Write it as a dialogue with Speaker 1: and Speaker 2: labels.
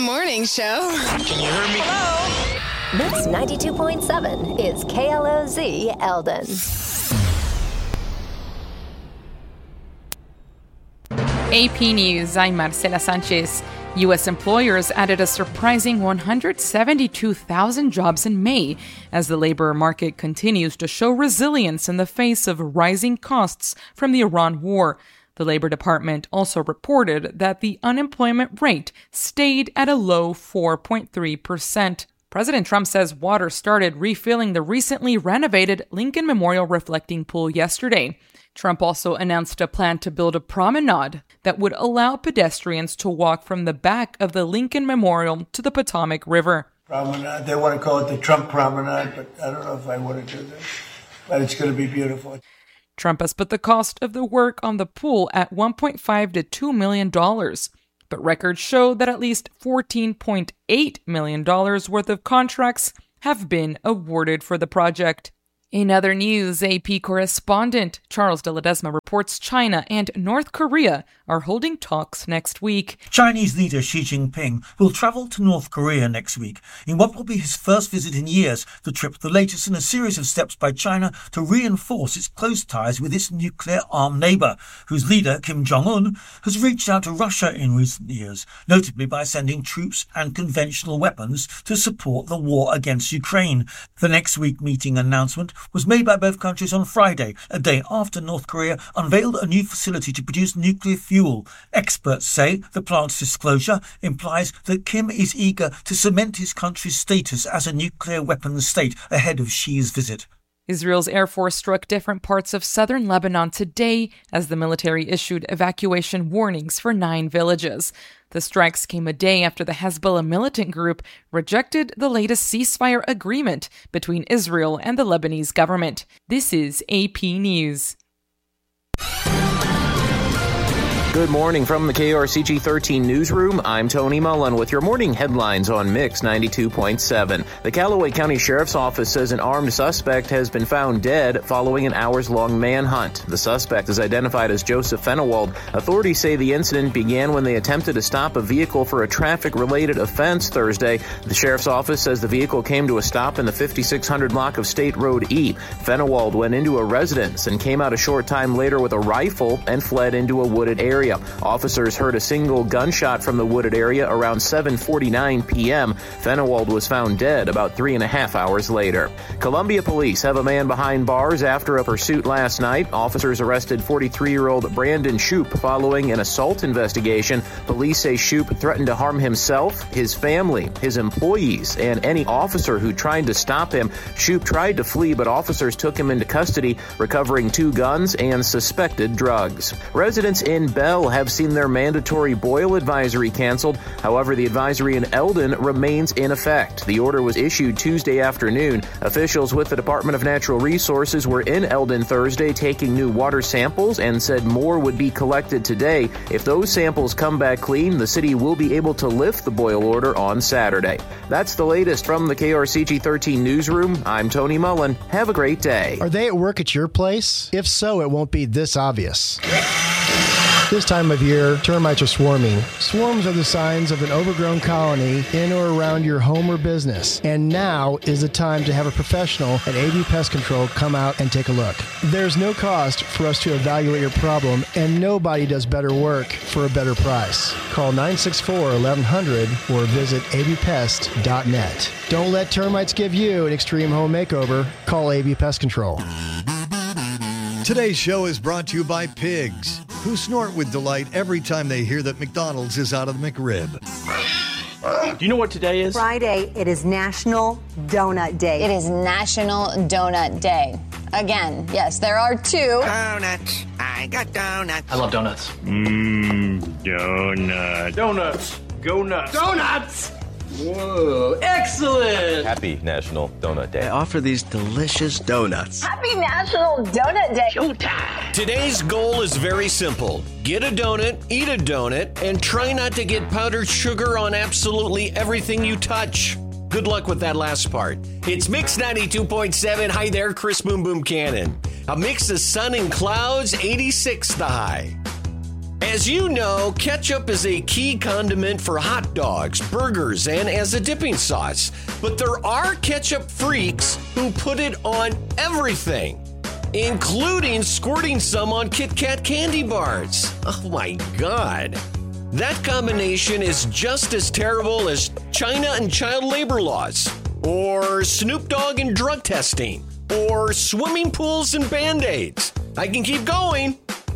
Speaker 1: Morning Show.
Speaker 2: Can you hear me?
Speaker 3: Hello? Mix 92.7 is KLOZ Eldon.
Speaker 4: AP News, I'm Marcela Sanchez. U.S. employers added a surprising 172,000 jobs in May as the labor market continues to show resilience in the face of rising costs from the Iran war. The Labor Department also reported that the unemployment rate stayed at a low 4.3%. President Trump says water started refilling the recently renovated Lincoln Memorial Reflecting Pool yesterday. Trump also announced a plan to build a promenade that would allow pedestrians to walk from the back of the Lincoln Memorial to the Potomac River.
Speaker 5: Promenade, they want to call it the Trump Promenade, but I don't know if I want to do this. But it's going to be beautiful.
Speaker 4: Trump has put the cost of the work on the pool at $1.5 to $2 million. But records show that at least $14.8 million worth of contracts have been awarded for the project. In other news, AP correspondent Charles de Ledesma reports China and North Korea are holding talks next week.
Speaker 6: Chinese leader Xi Jinping will travel to North Korea next week in what will be his first visit in years, the trip the latest in a series of steps by China to reinforce its close ties with its nuclear-armed neighbour, whose leader, Kim Jong-un, has reached out to Russia in recent years, notably by sending troops and conventional weapons to support the war against Ukraine. The next week meeting announcement was made by both countries on Friday, a day after North Korea unveiled a new facility to produce nuclear fuel. Experts say the plant's disclosure implies that Kim is eager to cement his country's status as a nuclear weapons state ahead of Xi's visit.
Speaker 4: Israel's Air Force struck different parts of southern Lebanon today as the military issued evacuation warnings for 9 villages. The strikes came a day after the Hezbollah militant group rejected the latest ceasefire agreement between Israel and the Lebanese government. This is AP News.
Speaker 7: Good morning from the KRCG 13 newsroom. I'm Tony Mullen with your morning headlines on Mix 92.7. The Callaway County Sheriff's Office says an armed suspect has been found dead following an hours-long manhunt. The suspect is identified as Joseph Fenewald. Authorities say the incident began when they attempted to stop a vehicle for a traffic-related offense Thursday. The Sheriff's Office says the vehicle came to a stop in the 5600 block of State Road E. Fenewald went into a residence and came out a short time later with a rifle and fled into a wooded area. Officers heard a single gunshot from the wooded area around 7:49 p.m. Fenewald was found dead about 3.5 hours later. Columbia police have a man behind bars after a pursuit last night. Officers arrested 43-year-old Brandon Shoup following an assault investigation. Police say Shoup threatened to harm himself, his family, his employees, and any officer who tried to stop him. Shoup tried to flee, but officers took him into custody, recovering 2 guns and suspected drugs. Residents in Bell have seen their mandatory boil advisory canceled. However, the advisory in Eldon remains in effect. The order was issued Tuesday afternoon. Officials with the Department of Natural Resources were in Eldon Thursday taking new water samples and said more would be collected today. If those samples come back clean, the city will be able to lift the boil order on Saturday. That's the latest from the KRCG 13 newsroom. I'm Tony Mullen. Have a great day.
Speaker 8: Are they at work at your place? If so, it won't be this obvious. This time of year, termites are swarming. Swarms are the signs of an overgrown colony in or around your home or business. And now is the time to have a professional at AV Pest Control come out and take a look. There's no cost for us to evaluate your problem, and nobody does better work for a better price. Call 964-1100 or visit avpest.net. Don't let termites give you an extreme home makeover. Call AV Pest Control.
Speaker 9: Today's show is brought to you by Pigs, who snort with delight every time they hear that McDonald's is out of the McRib.
Speaker 10: Do you know what today is?
Speaker 11: Friday, it is National Donut Day.
Speaker 12: It is National Donut Day. Again, yes, there are 2.
Speaker 13: Donuts. I got donuts.
Speaker 10: I love donuts.
Speaker 13: Donuts.
Speaker 10: Donuts. Go nuts.
Speaker 13: Donuts!
Speaker 10: Whoa, excellent!
Speaker 14: Happy National Donut Day.
Speaker 15: I offer these delicious donuts.
Speaker 12: Happy National Donut Day.
Speaker 13: Showtime.
Speaker 16: Today's goal is very simple. Get a donut, eat a donut, and try not to get powdered sugar on absolutely everything you touch. Good luck with that last part. It's Mix 92.7. Hi there, Chris Boom Boom Cannon. A mix of sun and clouds, 86 the high. As you know, ketchup is a key condiment for hot dogs, burgers, and as a dipping sauce. But there are ketchup freaks who put it on everything, including squirting some on Kit Kat candy bars. Oh my God. That combination is just as terrible as China and child labor laws, or Snoop Dogg and drug testing, or swimming pools and Band-Aids. I can keep going.